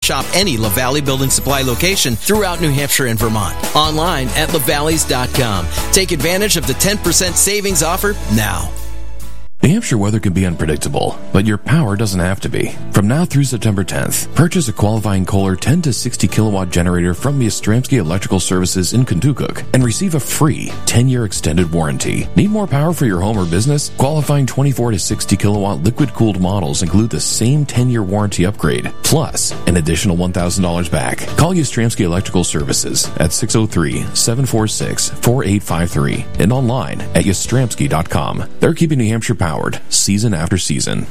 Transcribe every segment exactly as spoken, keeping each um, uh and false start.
Shop any LaValle Building Supply location throughout New Hampshire and Vermont. Online at lavalleys dot com. Take advantage of the ten percent savings offer now. New Hampshire weather can be unpredictable, but your power doesn't have to be. From now through September tenth, purchase a qualifying Kohler ten to sixty kilowatt generator from Yastrzemski Electrical Services in Kentukook and receive a free ten-year extended warranty. Need more power for your home or business? Qualifying twenty-four to sixty kilowatt liquid-cooled models include the same ten-year warranty upgrade, plus an additional one thousand dollars back. Call Yastrzemski Electrical Services at six oh three, seven four six, four eight five three and online at yastrzemski dot com. They're keeping New Hampshire powered season after season.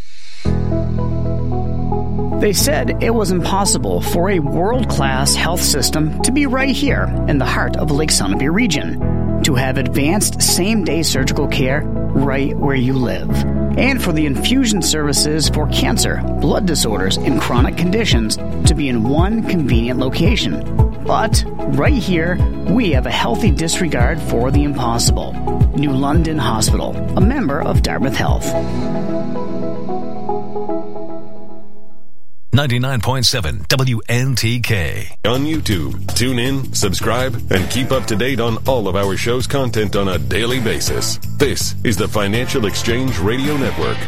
They said it was impossible for a world-class health system to be right here in the heart of Lake Sunapee region, to have advanced same-day surgical care right where you live, and for the infusion services for cancer, blood disorders, and chronic conditions to be in one convenient location. But right here, we have a healthy disregard for the impossible. New London Hospital, a member of Dartmouth Health. ninety-nine point seven W N T K. On YouTube, tune in, subscribe, and keep up to date on all of our show's content on a daily basis. This is the Financial Exchange Radio Network.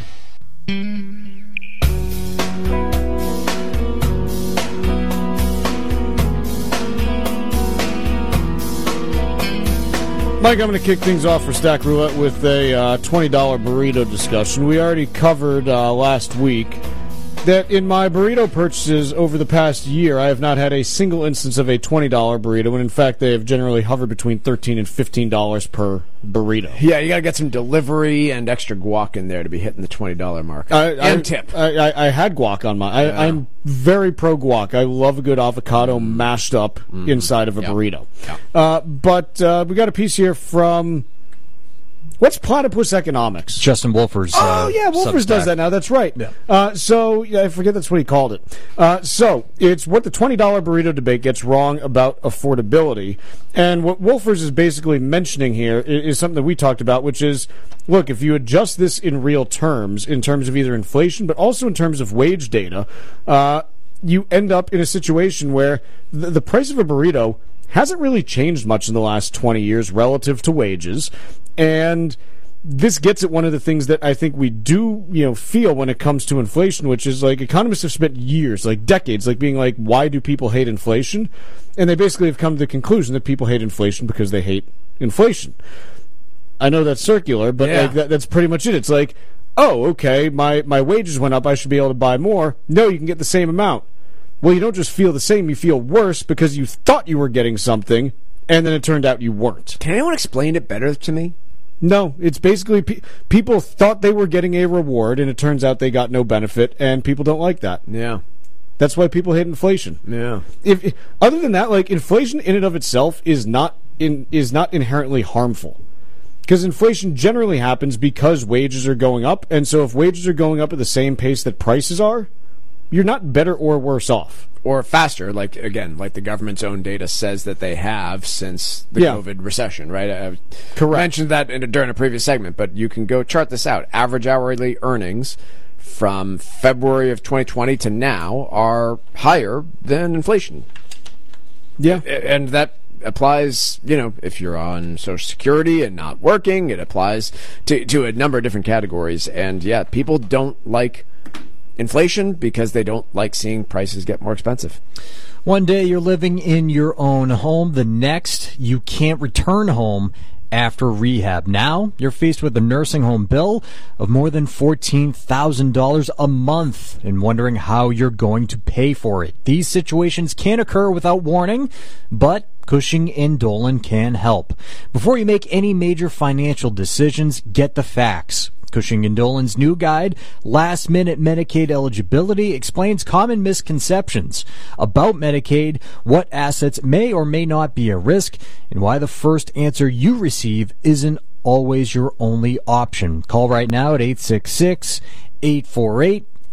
Mike, I'm going to kick things off for Stack Roulette with a uh, twenty dollar burrito discussion. We already covered uh, last week that in my burrito purchases over the past year, I have not had a single instance of a twenty dollar burrito, and in fact, they have generally hovered between thirteen dollars and fifteen dollars per burrito. Yeah, you got to get some delivery and extra guac in there to be hitting the twenty dollar mark. I, and I, tip. I, I, I had guac on my... I, yeah. I'm very pro guac. I love a good avocado mm. mashed up mm. inside of a yep. burrito. Yep. Uh, but uh, we got a piece here from... What's Platypus Economics? Justin Wolfers. Oh, uh, yeah, Wolfers does that now. That's right. Yeah. Uh, so, yeah, I forget that's what he called it. Uh, so, it's what the twenty dollar burrito debate gets wrong about affordability. And what Wolfers is basically mentioning here is, is something that we talked about, which is, look, if you adjust this in real terms, in terms of either inflation, but also in terms of wage data, uh, you end up in a situation where the, the price of a burrito hasn't really changed much in the last twenty years relative to wages. And this gets at one of the things that I think we do, you know, feel when it comes to inflation, which is like economists have spent years, like decades, like being like, why do people hate inflation? And they basically have come to the conclusion that people hate inflation because they hate inflation. I know that's circular, but yeah. like that, that's pretty much it. It's like, oh, okay, my, my wages went up, I should be able to buy more. No, you can get the same amount. Well, you don't just feel the same, you feel worse because you thought you were getting something, and then it turned out you weren't. Can anyone explain it better to me? No, it's basically pe- people thought they were getting a reward, and it turns out they got no benefit, and people don't like that. Yeah. That's why people hate inflation. Yeah. If, if other than that, like inflation in and of itself is not in is not inherently harmful. Because inflation generally happens because wages are going up, and so if wages are going up at the same pace that prices are, you're not better or worse off. Or faster, like, again, like the government's own data says that they have since the yeah. COVID recession, right? I Correct. mentioned that in, during a previous segment, but you can go chart this out. Average hourly earnings from February of twenty twenty to now are higher than inflation. Yeah. And that applies, you know, if you're on Social Security and not working, it applies to, to a number of different categories. And, yeah, people don't like inflation because they don't like seeing prices get more expensive. One day you're living in your own home. The next, you can't return home after rehab. Now you're faced with a nursing home bill of more than fourteen thousand dollars a month and wondering how you're going to pay for it. These situations can occur without warning, but Cushing and Dolan can help. Before you make any major financial decisions, get the facts. Cushing and Dolan's new guide, Last Minute Medicaid Eligibility, explains common misconceptions about Medicaid, what assets may or may not be at risk, and why the first answer you receive isn't always your only option. Call right now at eight six six, eight four eight,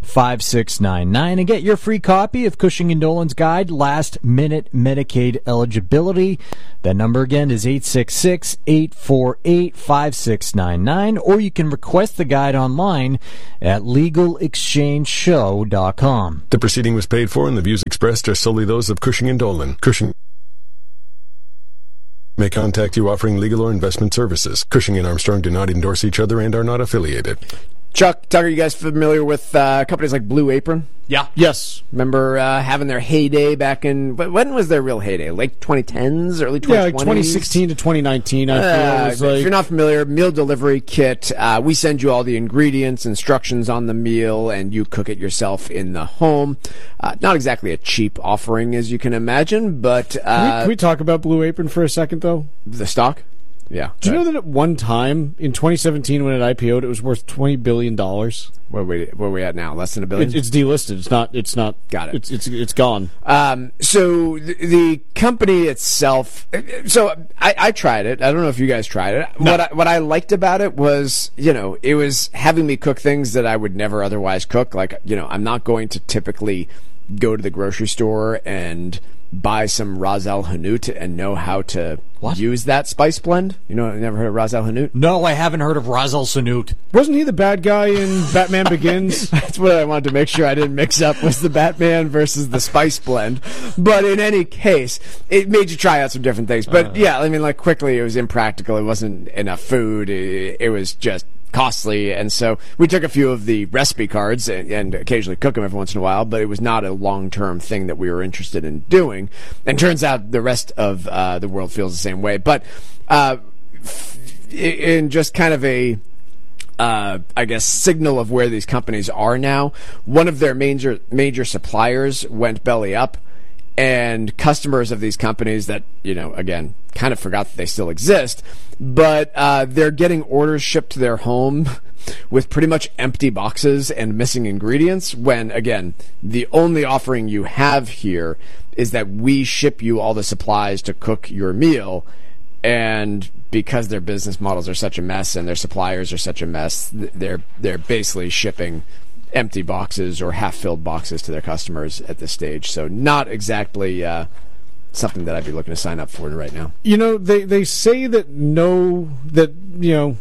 five six nine nine and get your free copy of Cushing and Dolan's Guide, Last Minute Medicaid Eligibility. That number again is eight six six, eight four eight, five six nine nine, or you can request the guide online at legal exchange show dot com. The proceeding was paid for and the views expressed are solely those of Cushing and Dolan. Cushing may contact you offering legal or investment services. Cushing and Armstrong do not endorse each other and are not affiliated. Chuck, Tucker, you guys familiar with uh, companies like Blue Apron? Yeah. Yes. Remember uh, having their heyday back in... When was their real heyday? Late twenty tens, early twenty twenties? Yeah, like twenty sixteen to twenty nineteen, I feel. Uh, was like... If you're not familiar, meal delivery kit. Uh, we send you all the ingredients, instructions on the meal, and you cook it yourself in the home. Uh, not exactly a cheap offering, as you can imagine, but... Uh, can, we, can we talk about Blue Apron for a second, though? The stock? Yeah. Do you know that at one time, in twenty seventeen, when it I P O'd, it was worth twenty billion dollars? Where are we, where are we at now? Less than a billion? It, it's delisted. It's not... It's not... Got it. It's, it's, it's gone. Um, so the, the company itself... So I, I tried it. I don't know if you guys tried it. No. What I, what I liked about it was, you know, it was having me cook things that I would never otherwise cook. Like, you know, I'm not going to typically go to the grocery store and buy some Ras El Hanout and know how to what? use that spice blend. You know, never heard of Ras El Hanout? No, I haven't heard of Ras El Hanout. Wasn't he the bad guy in Batman Begins? That's what I wanted to make sure I didn't mix up, was the Batman versus the spice blend. But in any case, it made you try out some different things. But uh, yeah, I mean, like, quickly, it was impractical. It wasn't enough food. It, it was just costly, and so we took a few of the recipe cards and, and occasionally cook them every once in a while, but it was not a long-term thing that we were interested in doing. And turns out the rest of uh, the world feels the same way. But uh, in just kind of a Uh, I guess, signal of where these companies are now, one of their major major suppliers went belly up, and customers of these companies that, you know, again, kind of forgot that they still exist, but uh, they're getting orders shipped to their home with pretty much empty boxes and missing ingredients, when, again, the only offering you have here is that we ship you all the supplies to cook your meal. And because their business models are such a mess and their suppliers are such a mess, they're they're basically shipping empty boxes or half-filled boxes to their customers at this stage. So not exactly uh, something that I'd be looking to sign up for right now. You know, they, they say that no, that, you know,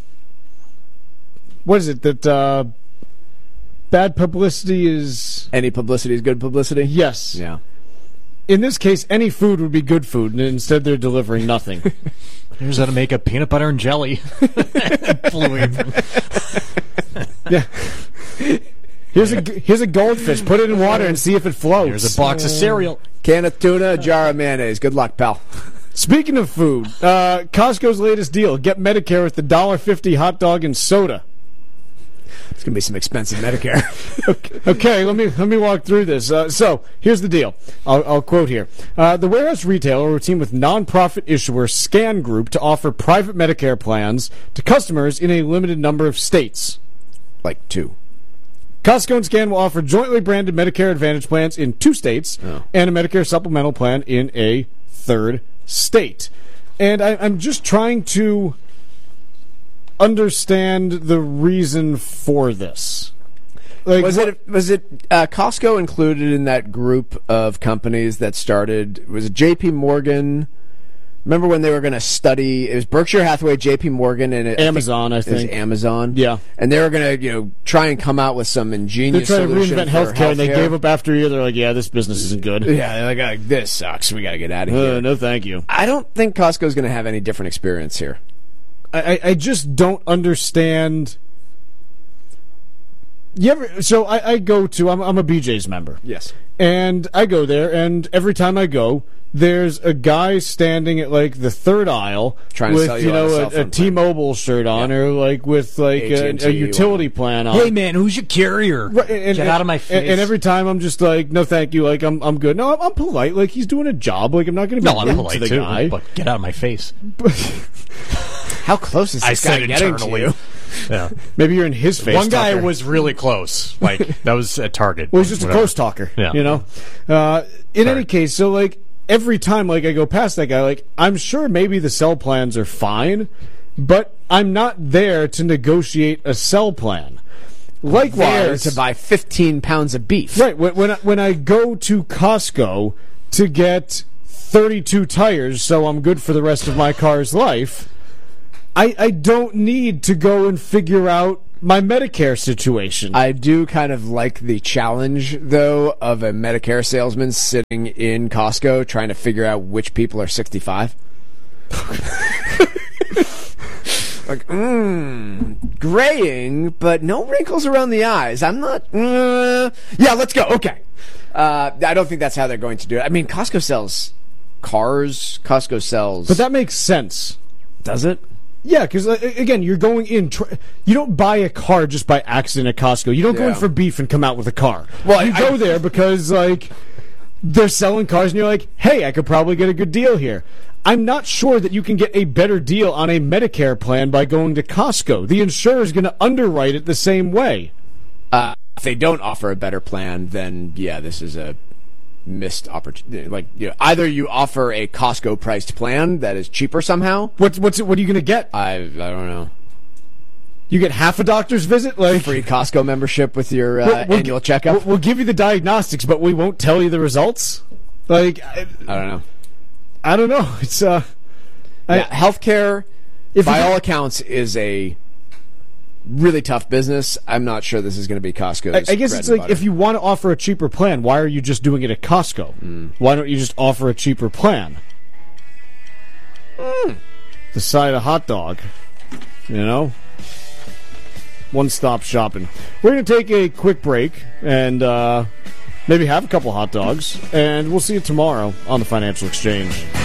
what is it, that uh, bad publicity is... Any publicity is good publicity? Yes. Yeah. In this case, any food would be good food, and instead they're delivering nothing. Here's how to make a peanut butter and jelly. Yeah. Here's a here's a goldfish. Put it in water and see if it floats. Here's a box of cereal. Can of tuna, a jar of mayonnaise. Good luck, pal. Speaking of food, uh, Costco's latest deal: get Medicare with the one dollar fifty hot dog and soda. It's going to be some expensive Medicare. okay, okay, let me let me walk through this. Uh, so, here's the deal. I'll, I'll quote here. Uh, the warehouse retailer will team with nonprofit issuer Scan Group to offer private Medicare plans to customers in a limited number of states. Like two. Costco and Scan will offer jointly branded Medicare Advantage plans in two states oh. and a Medicare supplemental plan in a third state. And I, I'm just trying to understand the reason for this. Like, was what, it was it uh, Costco included in that group of companies that started? Was it J P Morgan? Remember when they were going to study? It was Berkshire Hathaway, J P Morgan, and it, Amazon. I think, I think. It was Amazon. Yeah, and they were going to, you know, try and come out with some ingenious They're trying solution to reinvent for healthcare, and they healthcare. gave up after a year. They're like, "Yeah, this business isn't good." Yeah, they're like, oh, "This sucks. We got to get out of here." Uh, no, thank you. I don't think Costco's going to have any different experience here. I, I just don't understand. You ever? So I, I go to. I'm, I'm a B J's member. Yes, and I go there, and every time I go, there's a guy standing at like the third aisle trying with to sell you, you know a, a, a T-Mobile shirt on, yeah. or like with like a, a utility plan on. Hey man, who's your carrier? Right, and, Get and, out of my face! And, and every time I'm just like, no, thank you. Like I'm I'm good. No, I'm, I'm polite. Like he's doing a job. Like I'm not going to be no, I'm rude polite to the too, guy. But get out of my face. How close is this I guy said getting internally. to you? Yeah. Maybe you're in his face. One guy Tucker. was really close. Like that was at Target. Well, he's just whatever. a close talker. Yeah. You know. Uh, in Sorry. any case, so like every time like I go past that guy, like I'm sure maybe the cell plans are fine, but I'm not there to negotiate a cell plan. Likewise, there to buy fifteen pounds of beef. Right. When when I, when I go to Costco to get thirty-two tires, so I'm good for the rest of my car's life, I I don't need to go and figure out my Medicare situation. I do kind of like the challenge, though, of a Medicare salesman sitting in Costco trying to figure out which people are sixty-five. Like, mmm, graying, but no wrinkles around the eyes. I'm not, uh, yeah, let's go. Okay. Uh, I don't think that's how they're going to do it. I mean, Costco sells cars. Costco sells... But that makes sense. Does it? Yeah, because, uh, again, you're going in... Tr- you don't buy a car just by accident at Costco. You don't go Yeah. in for beef and come out with a car. Well, you I- go I- there because, like, they're selling cars, and you're like, hey, I could probably get a good deal here. I'm not sure that you can get a better deal on a Medicare plan by going to Costco. The insurer is going to underwrite it the same way. Uh, if they don't offer a better plan, then, yeah, this is a missed opportunity. Like, you know, either you offer a Costco-priced plan that is cheaper somehow. What's what's it, what are you going to get? I I don't know. You get half a doctor's visit, like Free Costco membership with your uh, We'll- we'll annual gi- checkup. We'll, we'll give you the diagnostics, but we won't tell you the results. Like, I, I don't know. I don't know. It's uh, I, Yeah, healthcare, If by you- all accounts, is a really tough business. I'm not sure this is going to be Costco's. I, I guess bread it's and like butter. if you want to offer a cheaper plan, why are you just doing it at Costco? Mm. Why don't you just offer a cheaper plan? Mm. The side of hot dog, you know. One-stop shopping. We're going to take a quick break and uh, maybe have a couple hot dogs, and we'll see you tomorrow on the Financial Exchange.